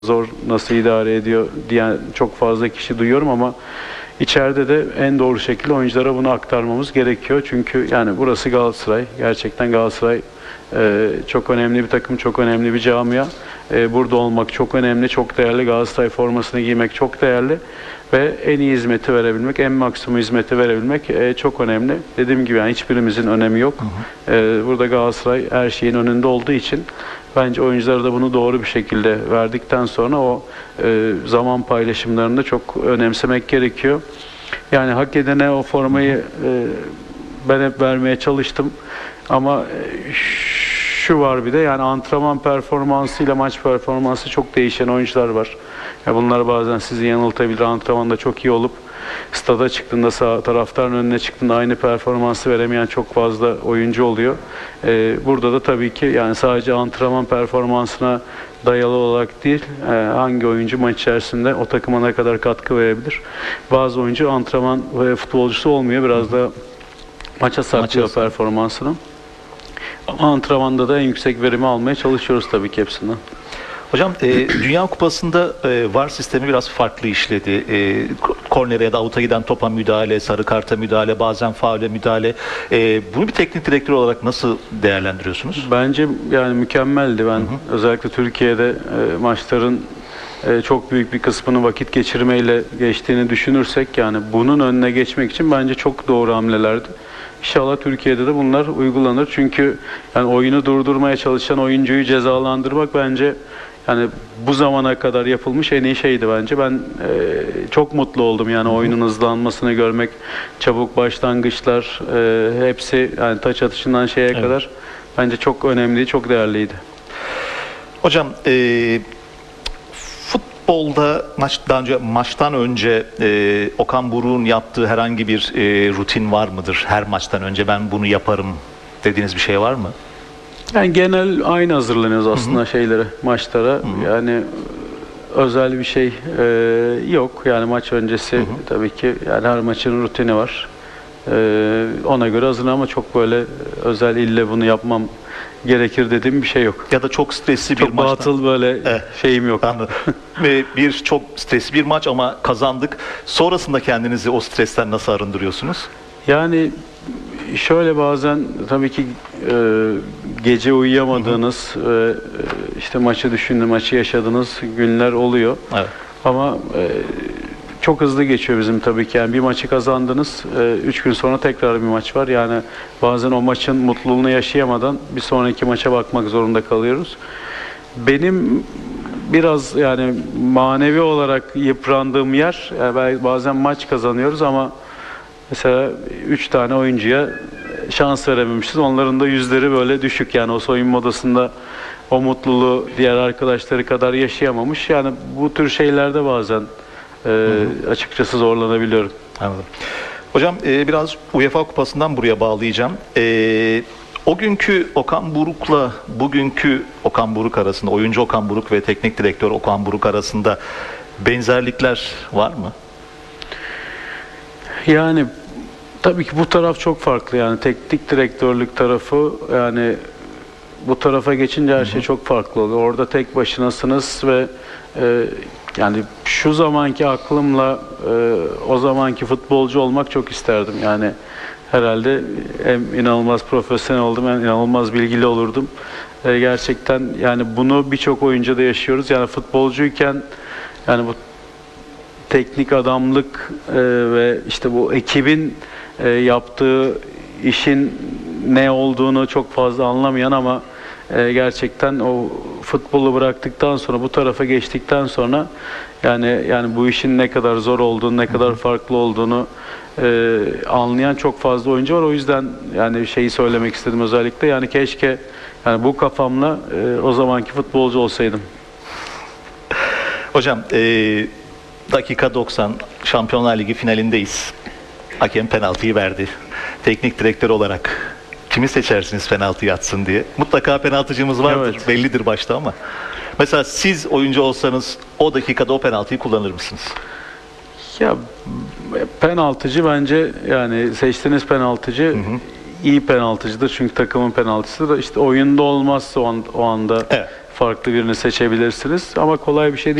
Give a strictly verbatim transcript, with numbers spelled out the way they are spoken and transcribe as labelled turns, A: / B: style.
A: zor nasıl idare ediyor diyen çok fazla kişi duyuyorum ama içeride de en doğru şekilde oyunculara bunu aktarmamız gerekiyor. Çünkü yani burası Galatasaray. Gerçekten Galatasaray e, çok önemli bir takım, çok önemli bir camia. E, burada olmak çok önemli, çok değerli. Galatasaray formasını giymek çok değerli. Ve en iyi hizmeti verebilmek, en maksimum hizmeti verebilmek e, çok önemli. Dediğim gibi yani hiçbirimizin önemi yok. Hı hı. E, burada Galatasaray her şeyin önünde olduğu için bence oyunculara da bunu doğru bir şekilde verdikten sonra o e, zaman paylaşımlarını da çok önemsemek gerekiyor. Yani hak edene o formayı e, ben hep vermeye çalıştım. Ama e, şu var bir de yani antrenman performansıyla maç performansı çok değişen oyuncular var. Ya bunlar bazen sizi yanıltabilir. Antrenmanda çok iyi olup stada çıktığında, sağ taraftarın önüne çıktığında aynı performansı veremeyen çok fazla oyuncu oluyor. Ee, burada da tabii ki yani sadece antrenman performansına dayalı olarak değil, e, hangi oyuncu maç içerisinde o takıma ne kadar katkı verebilir. Bazı oyuncu antrenman ve futbolcusu olmuyor. Biraz da maça saklıyor performansını. Ama antrenmanda da en yüksek verimi almaya çalışıyoruz tabii ki hepsinden.
B: Hocam e, Dünya Kupası'nda e, V A R sistemi biraz farklı işledi. E, kornere ya da avuta giden topa müdahale, sarı karta müdahale, bazen faule müdahale. E, bunu bir teknik direktör olarak nasıl değerlendiriyorsunuz?
A: Bence yani mükemmeldi. Ben hı hı. özellikle Türkiye'de e, maçların e, çok büyük bir kısmını vakit geçirmeyle geçtiğini düşünürsek yani bunun önüne geçmek için bence çok doğru hamlelerdi. İnşallah Türkiye'de de bunlar uygulanır. Çünkü yani oyunu durdurmaya çalışan oyuncuyu cezalandırmak bence yani bu zamana kadar yapılmış en iyi şeydi bence. Ben e, çok mutlu oldum yani oyunun hızlanmasını görmek, çabuk başlangıçlar, e, hepsi yani taç atışından şeye evet. kadar bence çok önemli, çok değerliydi.
B: Hocam e, futbolda maçtan önce maçtan önce e, Okan Buruk'un yaptığı herhangi bir e, rutin var mıdır? Her maçtan önce ben bunu yaparım dediğiniz bir şey var mı?
A: Yani genel aynı hazırlanıyoruz aslında hı hı. şeylere, maçlara. Hı hı. Yani özel bir şey e, yok. Yani maç öncesi hı hı. tabii ki yani her maçın rutini var. E, ona göre hazırlan ama çok böyle özel ille bunu yapmam gerekir dediğim bir şey yok.
B: Ya da çok stresli
A: çok
B: bir maçtan.
A: Çok batıl böyle evet. şeyim yok.
B: Anladım. Ve bir çok stresli bir maç ama kazandık. Sonrasında kendinizi o stresten nasıl arındırıyorsunuz? Yani
A: şöyle bazen tabii ki e, gece uyuyamadığınız ve e, işte maçı düşündüğünüz, maçı yaşadığınız günler oluyor. Evet. Ama e, çok hızlı geçiyor bizim tabii ki. Yani bir maçı kazandınız, e, üç gün sonra tekrar bir maç var. Yani bazen o maçın mutluluğunu yaşayamadan bir sonraki maça bakmak zorunda kalıyoruz. Benim biraz yani manevi olarak yıprandığım yer, yani bazen maç kazanıyoruz ama mesela üç tane oyuncuya şans verememişiz. Onların da yüzleri böyle düşük. Yani o soyunma odasında o mutluluğu diğer arkadaşları kadar yaşayamamış. Yani bu tür şeylerde bazen e, hı hı. açıkçası zorlanabiliyorum.
B: Anladım. Hocam e, biraz UEFA Kupası'ndan buraya bağlayacağım. E, o günkü Okan Buruk'la bugünkü Okan Buruk arasında, oyuncu Okan Buruk ve teknik direktör Okan Buruk arasında benzerlikler var mı?
A: Yani tabii ki bu taraf çok farklı yani teknik direktörlük tarafı yani bu tarafa geçince her hı hı. şey çok farklı oluyor. Orada tek başınasınız ve e, yani şu zamanki aklımla e, o zamanki futbolcu olmak çok isterdim. Yani herhalde hem inanılmaz profesyonel oldum hem inanılmaz bilgili olurdum. E, gerçekten yani bunu birçok oyuncuda yaşıyoruz. Yani futbolcuyken yani bu teknik adamlık e, ve işte bu ekibin e, yaptığı işin ne olduğunu çok fazla anlamayan ama e, gerçekten o futbolu bıraktıktan sonra bu tarafa geçtikten sonra yani yani bu işin ne kadar zor olduğunu, ne kadar farklı olduğunu e, anlayan çok fazla oyuncu var. O yüzden yani şeyi söylemek istedim özellikle yani keşke yani bu kafamla e, o zamanki futbolcu olsaydım.
B: Hocam e dakika doksan Şampiyonlar Ligi finalindeyiz. Hakem penaltıyı verdi. Teknik direktör olarak kimi seçersiniz penaltıyı atsın diye? Mutlaka penaltıcımız vardır. Evet. Bellidir başta ama. Mesela siz oyuncu olsanız o dakikada o penaltıyı kullanır mısınız?
A: Ya penaltıcı bence yani seçtiğiniz penaltıcı hı hı. iyi penaltıcıdır. Çünkü takımın penaltısıdır. İşte oyunda olmazsa o, an, o anda evet. farklı birini seçebilirsiniz ama kolay bir şey değil.